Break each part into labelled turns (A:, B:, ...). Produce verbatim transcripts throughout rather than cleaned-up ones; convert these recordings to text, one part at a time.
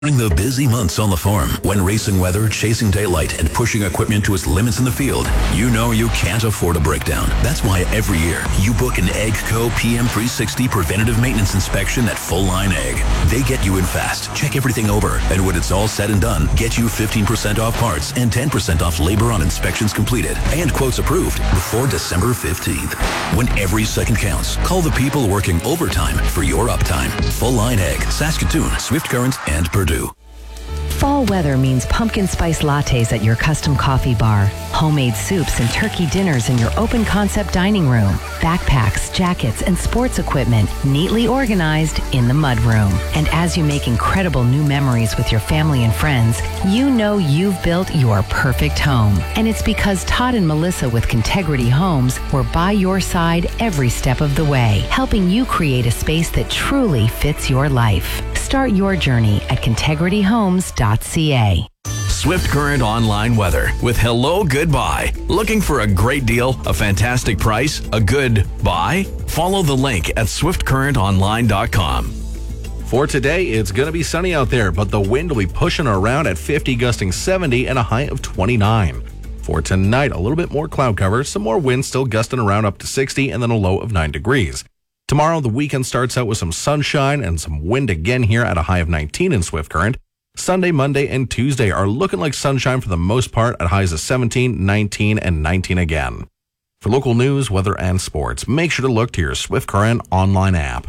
A: During the busy months on the farm, when racing weather, chasing daylight, and pushing equipment to its limits in the field, you know you can't afford a breakdown. That's why every year, you book an AGCO P M three sixty preventative maintenance inspection at Full Line Ag. They get you in fast, check everything over, and when it's all said and done, get you fifteen percent off parts and ten percent off labor on inspections completed and quotes approved before December fifteenth. When every second counts, call the people working overtime for your uptime. Full Line Ag, Saskatoon, Swift Current, and Purdue.
B: Fall weather means pumpkin spice lattes at your custom coffee bar, homemade soups and turkey dinners in your open concept dining room, backpacks, jackets, and sports equipment neatly organized in the mudroom. And as you make incredible new memories with your family and friends, you know you've built your perfect home. And it's because Todd and Melissa with Contegrity Homes were by your side every step of the way, helping you create a space that truly fits your life. Start your journey at contegrity homes dot c a.
C: Swift Current Online Weather with Hello Goodbye. Looking for a great deal, a fantastic price, a good buy? Follow the link at swift current online dot com.
D: For today, it's going to be sunny out there, but the wind will be pushing around at fifty, gusting seventy, and a high of twenty-nine. For tonight, a little bit more cloud cover, some more wind still gusting around up to sixty, and then a low of nine degrees. Tomorrow, the weekend starts out with some sunshine and some wind again here at a high of nineteen in Swift Current. Sunday, Monday, and Tuesday are looking like sunshine for the most part at highs of seventeen, nineteen, and nineteen again. For local news, weather, and sports, make sure to look to your Swift Current online app.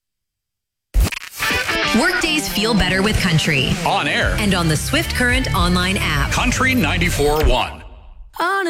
E: Workdays feel better with country.
F: On air.
E: And on the Swift Current online app.
F: Country ninety-four point one.
E: On